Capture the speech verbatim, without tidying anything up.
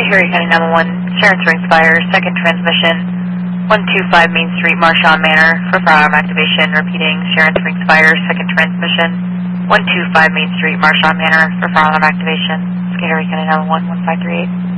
Harry County nine one one, Sharon Springs Fire, second transmission, one two five Main Street, Marchand Manor, for firearm activation. Repeating, Sharon Springs Fire, second transmission, one two five Main Street, Marchand Manor, for firearm activation. Harry County nine one one, one five three eight.